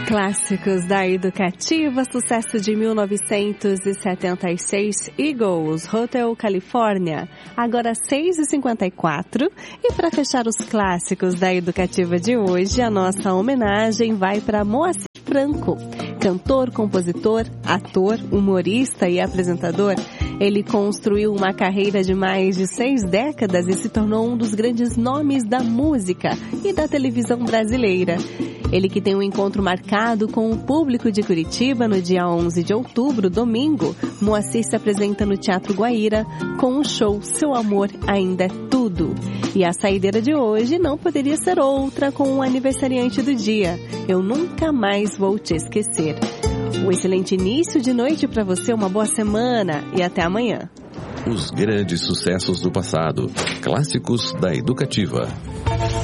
Clássicos da Educativa, sucesso de 1976, Eagles, Hotel California, agora 6h54. E para fechar os clássicos da Educativa de hoje, a nossa homenagem vai para Moacir Franco, cantor, compositor, ator, humorista e apresentador. Ele construiu uma carreira de mais de 6 décadas e se tornou um dos grandes nomes da música e da televisão brasileira. Ele que tem um encontro marcado com o público de Curitiba no dia 11 de outubro, domingo. Moacir se apresenta no Teatro Guaíra com o show Seu Amor Ainda é Tudo. E a saideira de hoje não poderia ser outra com o aniversariante do dia. Eu Nunca Mais Vou Te Esquecer. Um excelente início de noite para você, uma boa semana e até amanhã. Os grandes sucessos do passado, clássicos da Educativa.